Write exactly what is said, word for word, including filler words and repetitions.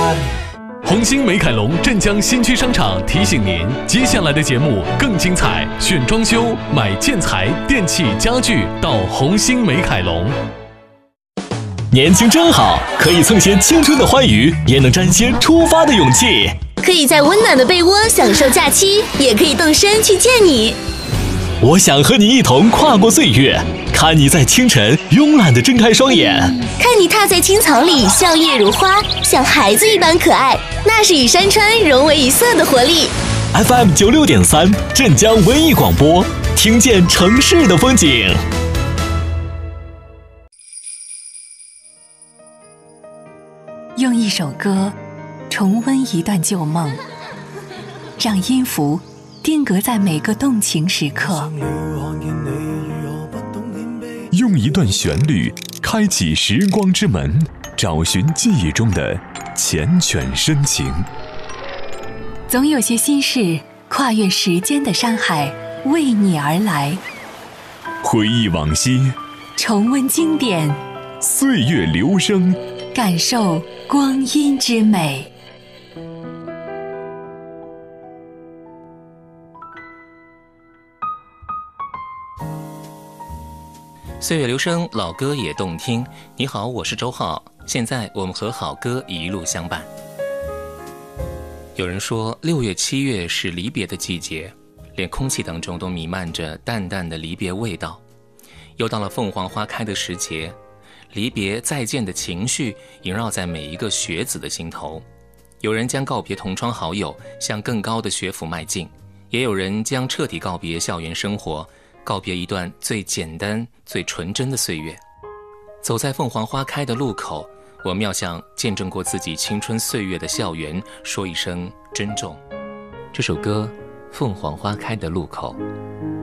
红星美凯龙镇江新区商场提醒您，接下来的节目更精彩，选装修、买建材、电器、家具到红星美凯龙。 年轻真好，可以蹭些青春的欢愉，也能沾些出发的勇气。 可以在温暖的被窝享受假期，也可以动身去见你。 我想和你一同跨过岁月，看你在清晨慵懒地睁开双眼， 看你踏在青草里笑靥如花，像孩子一般可爱，那是与山川融为一色的活力。 F M 九六点三镇江文艺广播，听见城市的风景。 用一首歌重温一段旧梦，让音符定格在每个动情时刻， 用一段旋律开启时光之门，找寻记忆中的缱绻深情。 总有些心事跨越时间的山海，为你而来。 回忆往昔， 重温经典， 岁月流声， 感受光阴之美。 岁月流声，老歌也动听。你好，我是周浩，现在我们和好歌一路相伴。有人说六月七月是离别的季节，连空气当中都弥漫着淡淡的离别味道。又到了凤凰花开的时节，离别再见的情绪萦绕在每一个学子的心头。有人将告别同窗好友，向更高的学府迈进，也有人将彻底告别校园生活，告别一段最简单最纯真的岁月。走在凤凰花开的路口，我们要向见证过自己青春岁月的校园说一声珍重。这首歌《凤凰花开的路口》。